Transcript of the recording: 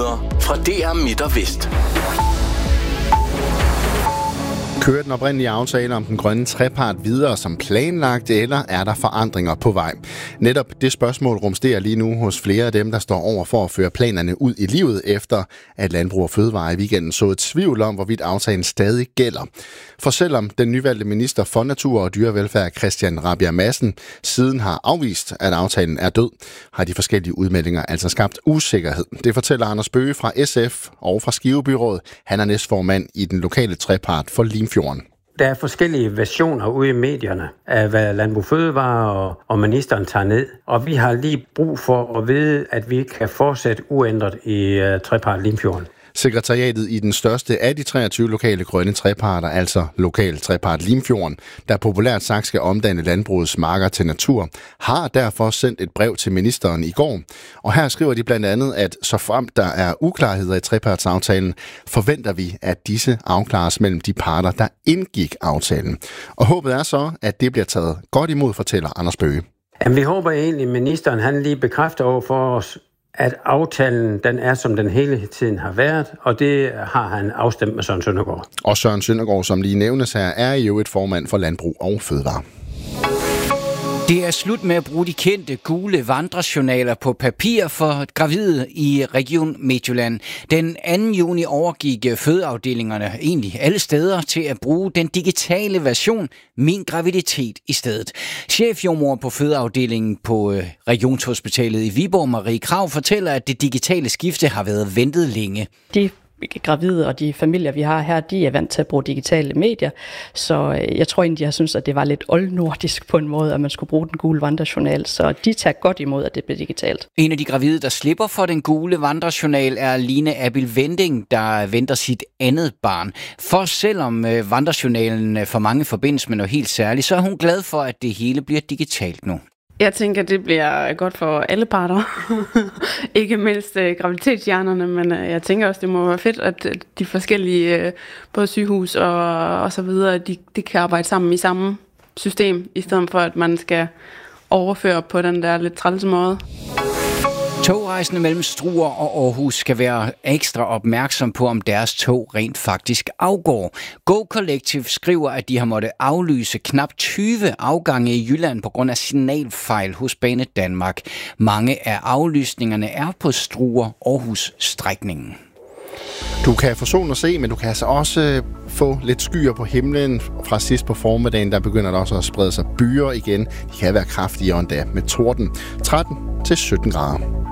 Nyheder fra DR Midt og Vest. Kører den oprindelige aftale om den grønne trepart videre som planlagt, eller er der forandringer på vej? Netop det spørgsmål rumsterer lige nu hos flere af dem, der står over for at føre planerne ud i livet, efter at Landbrug og Fødevare i weekenden så et tvivl om, hvorvidt aftalen stadig gælder. For selvom den nyvalgte minister for Natur og Dyrevelfærd, Christian Rabjerg Madsen, siden har afvist, at aftalen er død, har de forskellige udmeldinger altså skabt usikkerhed. Det fortæller Anders Bøge fra SF og fra Skivebyrådet. Han er næstformand i den lokale trepart for Limfjorden. Der er forskellige versioner ude i medierne af, hvad Landbrug Fødevare og ministeren tager ned. Og vi har lige brug for at vide, at vi kan fortsætte uændret i trepart Limfjorden. Sekretariatet i den største af de 23 lokale grønne treparter, altså lokal trepart Limfjorden, der populært sagt skal omdanne landbrugets marker til natur, har derfor sendt et brev til ministeren i går. Og her skriver de blandt andet, at såfremt der er uklarheder i trepartsaftalen, forventer vi, at disse afklares mellem de parter, der indgik aftalen. Og håbet er så, at det bliver taget godt imod, fortæller Anders Bøge. Jamen, vi håber egentlig, at ministeren han lige bekræfter over for os, at aftalen den er, som den hele tiden har været, og det har han afstemt med Søren Søndergaard. Og Søren Søndergaard, som lige nævnes her, er jo et formand for Landbrug og Fødevare. Det er slut med at bruge de kendte gule vandrejournaler på papir for gravide i Region Midtjylland. Den 2. juni overgik fødeafdelingerne egentlig alle steder til at bruge den digitale version Min Graviditet i stedet. Chefjordmor på fødeafdelingen på Regionshospitalet i Viborg, Marie Krav, fortæller, at det digitale skifte har været ventet længe. De gravide og de familier, vi har her, de er vant til at bruge digitale medier, så jeg tror egentlig, de har syntes, at det var lidt oldnordisk på en måde, at man skulle bruge den gule vandrejournal, så de tager godt imod, at det bliver digitalt. En af de gravide, der slipper for den gule vandrejournal, er Line Abil Vending, der venter sit andet barn. For selvom vandrejournalen for mange forbindes med noget helt særligt, så er hun glad for, at det hele bliver digitalt nu. Jeg tænker, at det bliver godt for alle parter. Ikke mindst graviditetshjernerne, men jeg tænker også, det må være fedt, at de forskellige, både sygehus og så videre, de kan arbejde sammen i samme system, i stedet for, at man skal overføre på den der lidt trælse måde. Togrejsende mellem Struer og Aarhus skal være ekstra opmærksom på, om deres tog rent faktisk afgår. Go Collective skriver, at de har måttet aflyse knap 20 afgange i Jylland på grund af signalfejl hos Bane Danmark. Mange af aflysningerne er på Struer-Aarhus-strækningen. Du kan få solen at se, men du kan altså også få lidt skyer på himlen. Fra sidst på formiddagen, der begynder der også at sprede sig byer igen. De kan være kraftigere endda med torden. 13 til 17 grader.